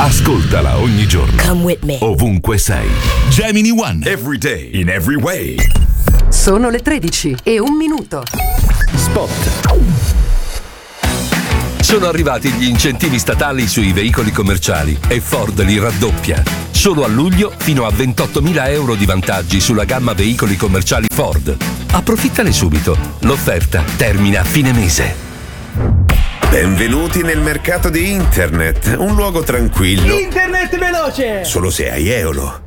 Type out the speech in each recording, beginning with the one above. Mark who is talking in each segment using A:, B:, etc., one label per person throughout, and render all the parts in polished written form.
A: Ascoltala ogni giorno.
B: Come with me.
A: Ovunque sei.
C: Gemini One.
A: Every day. In every way.
D: Sono le 13:01.
A: Spot.
E: Sono arrivati gli incentivi statali sui veicoli commerciali e Ford li raddoppia. Solo a luglio fino a 28.000 euro di vantaggi sulla gamma veicoli commerciali Ford. Approfittane subito. L'offerta termina a fine mese.
F: Benvenuti nel mercato di internet, un luogo tranquillo.
G: Internet veloce!
F: Solo se hai Eolo.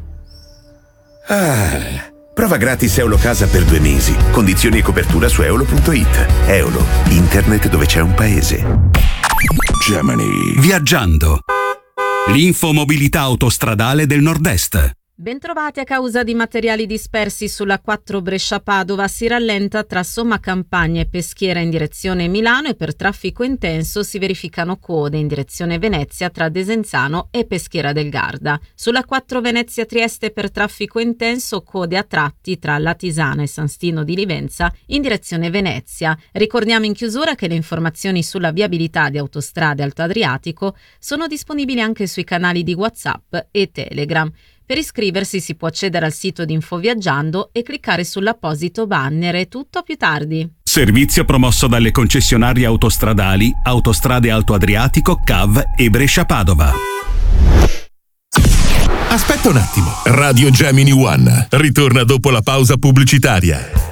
F: Prova gratis Eolo Casa per 2 mesi. Condizioni e copertura su eolo.it. Eolo, internet dove c'è un paese.
C: Gemini. Viaggiando. L'infomobilità autostradale del Nord-Est.
H: Bentrovati. A causa di materiali dispersi sulla 4 Brescia-Padova si rallenta tra Somma Campagna e Peschiera in direzione Milano e per traffico intenso si verificano code in direzione Venezia tra Desenzano e Peschiera del Garda. Sulla 4 Venezia-Trieste per traffico intenso code a tratti tra Latisana e San Stino di Livenza in direzione Venezia. Ricordiamo in chiusura che le informazioni sulla viabilità di Autostrade Alto Adriatico sono disponibili anche sui canali di WhatsApp e Telegram. Per iscriversi si può accedere al sito di Infoviaggiando e cliccare sull'apposito banner. È tutto, a più tardi.
C: Servizio promosso dalle concessionarie autostradali Autostrade Alto Adriatico, CAV e Brescia-Padova.
I: Aspetta un attimo. Radio Gemini One ritorna dopo la pausa pubblicitaria.